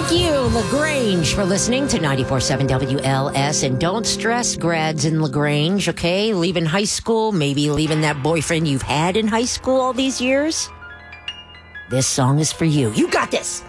Thank you, LaGrange, for listening to 94.7 WLS. And don't stress, grads in LaGrange, okay? Leaving high school, maybe leaving that boyfriend you've had in high school all these years. This song is for you. You got this.